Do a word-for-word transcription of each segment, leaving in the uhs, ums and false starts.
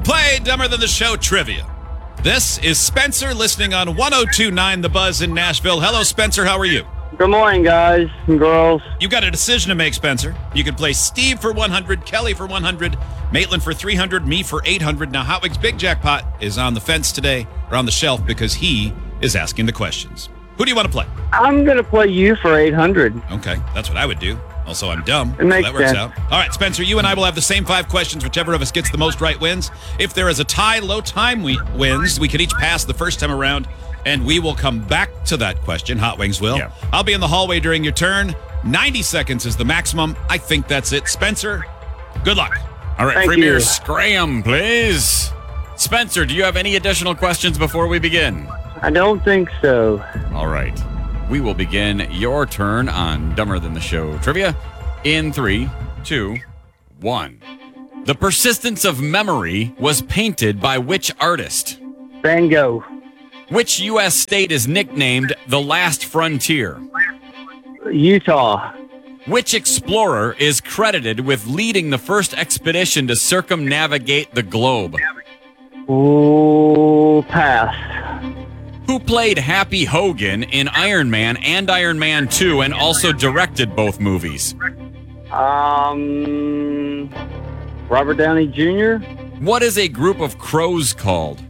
to play Dumber Than the Show Trivia. This is Spencer listening on one oh two point nine The Buzz in Nashville. Hello, Spencer. How are you? Good morning, guys and girls. You got a decision to make, Spencer. You can play Steve for one hundred, Kelly for one hundred, Maitland for three hundred, me for eight hundred. Now, Hot Wings Big Jackpot is on the fence today, or on the shelf, because he is asking the questions. Who do you want to play? I'm going to play you for eight hundred. Okay, that's what I would do. Also, I'm dumb. It makes so that works sense. out. All right, Spencer, you and I will have the same five questions. Whichever of us gets the most right wins. If there is a tie, low time we wins. We can each pass the first time around, and we will come back to that question. Hot Wings will. Yeah. I'll be in the hallway during your turn. ninety seconds is the maximum. I think that's it. Spencer, good luck. All right, Thank free you. beer scram, please. Spencer, do you have any additional questions before we begin? I don't think so. All right. We will begin your turn on Dumber Than the Show Trivia in three, two, one. The Persistence of Memory was painted by which artist? Van Gogh. Which U S state is nicknamed the Last Frontier? Utah. Which explorer is credited with leading the first expedition to circumnavigate the globe? Ooh, pass. Who played Happy Hogan in Iron Man and Iron Man two and also directed both movies? Um, Robert Downey Junior What is a group of crows called?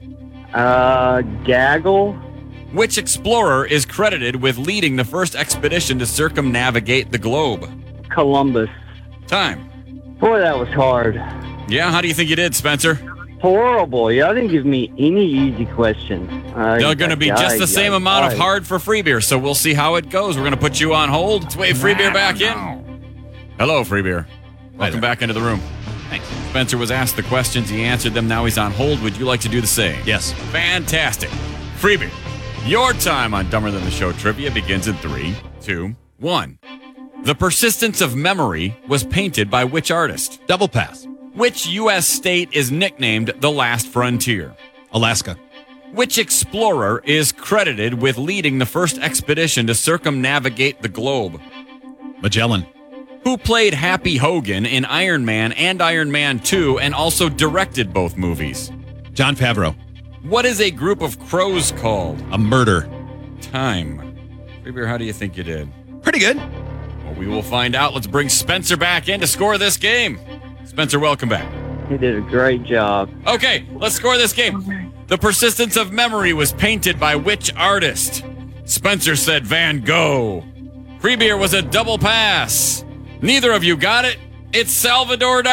Uh, Gaggle. Which explorer is credited with leading the first expedition to circumnavigate the globe? Columbus. Time. Boy, that was hard. Yeah, how do you think you did, Spencer? Horrible. Y'all didn't give me any easy questions. Uh, They're going to be just the same amount of hard for free beer, so we'll see how it goes. We're going to put you on hold. Let's wave free beer back in. Hello, free beer. Welcome back into the room. Thanks. Spencer was asked the questions. He answered them. Now he's on hold. Would you like to do the same? Yes. Fantastic. Free beer. Your time on Dumber Than the Show Trivia begins in three, two, one. The Persistence of Memory was painted by which artist? Double pass. Which U S state is nicknamed the Last Frontier? Alaska. Which explorer is credited with leading the first expedition to circumnavigate the globe? Magellan. Who played Happy Hogan in Iron Man and Iron Man two and also directed both movies? John Favreau. What is a group of crows called? A murder. Time. Freebeer, how do you think you did? Pretty good. Well, we will find out. Let's bring Spencer back in to score this game. Spencer, welcome back. He did a great job. Okay, let's score this game. The Persistence of Memory was painted by which artist? Spencer said Van Gogh. Freebeer was a double pass. Neither of you got it. It's Salvador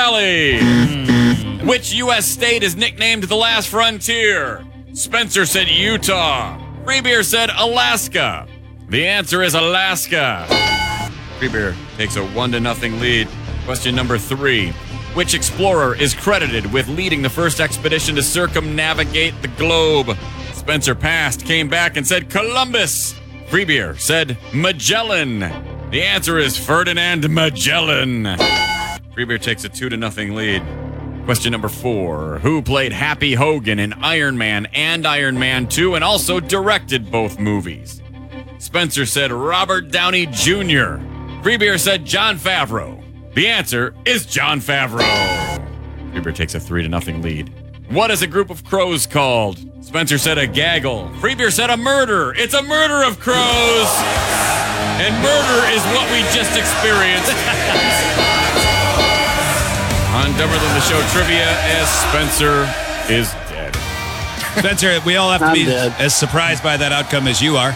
Dali. Which U S state is nicknamed the Last Frontier? Spencer said Utah. Freebeer said Alaska. The answer is Alaska. Freebeer takes a one to nothing lead. Question number three. Which explorer is credited with leading the first expedition to circumnavigate the globe? Spencer passed, came back, and said Columbus. Freebeer said Magellan. The answer is Ferdinand Magellan. Freebeer takes a two to nothing lead. Question number four. Who played Happy Hogan in Iron Man and Iron Man two and also directed both movies? Spencer said Robert Downey Junior Freebeer said Jon Favreau. The answer is Jon Favreau. Freebeer takes a three to nothing lead. What is a group of crows called? Spencer said a gaggle. Freebeer said a murder. It's a murder of crows. And murder is what we just experienced. On Dumber Than the Show Trivia, as Spencer is dead. Spencer, we all have to I'm be dead. as surprised by that outcome as you are.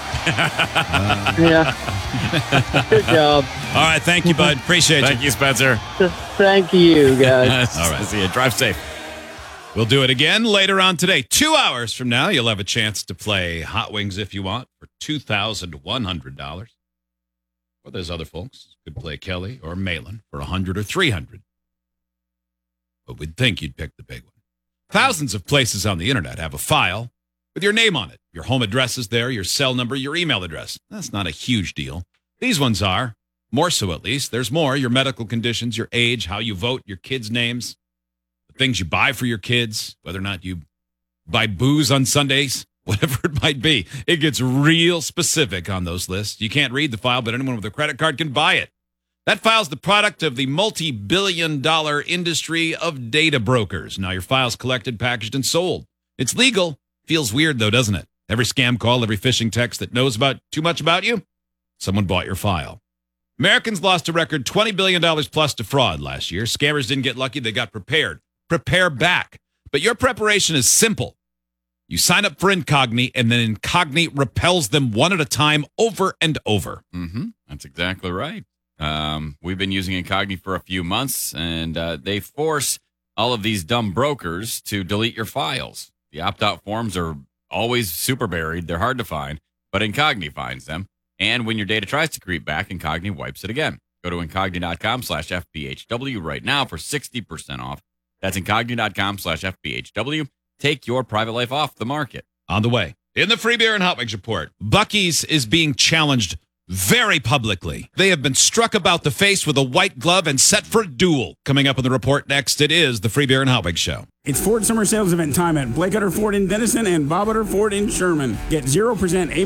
Yeah. Good job. All right, thank you, bud. Appreciate Thank you. you, Spencer. Thank you, guys. All right. See you. Drive safe. We'll do it again later on today. Two hours from now, you'll have a chance to play Hot Wings if you want for two thousand one hundred dollars. Or there's other folks who could play Kelly or Malin for one hundred dollars or three hundred dollars. But we'd think you'd pick the big one. Thousands of places on the internet have a file with your name on it. Your home address is there, your cell number, your email address. That's not a huge deal. These ones are, more so at least. There's more, your medical conditions, your age, how you vote, your kids' names, the things you buy for your kids, whether or not you buy booze on Sundays, whatever it might be. It gets real specific on those lists. You can't read the file, but anyone with a credit card can buy it. That file's the product of the multi-billion dollar industry of data brokers. Now your file's collected, packaged, and sold. It's legal. Feels weird, though, doesn't it? Every scam call, every phishing text that knows about too much about you, someone bought your file. Americans lost a record twenty billion dollars plus to fraud last year. Scammers didn't get lucky. They got prepared. Prepare back. But your preparation is simple. You sign up for Incogni, and then Incogni repels them one at a time over and over. Mm-hmm. That's exactly right. Um, we've been using Incogni for a few months, and uh, they force all of these dumb brokers to delete your files. The opt-out forms are always super buried. They're hard to find, but Incogni finds them. And when your data tries to creep back, Incogni wipes it again. Go to Incogni.com slash FBHW right now for sixty percent off. That's Incogni.com slash FBHW. Take your private life off the market. On the way. In the Free Beer and Hot Wings report, Buc-ee's is being challenged very publicly. They have been struck about the face with a white glove and set for a duel. Coming up in the report next, it is the Free Beer and Hot Wings Show. It's Ford Summer Sales Event time at Blake Utter Ford in Denison and Bob Utter Ford in Sherman. Get zero percent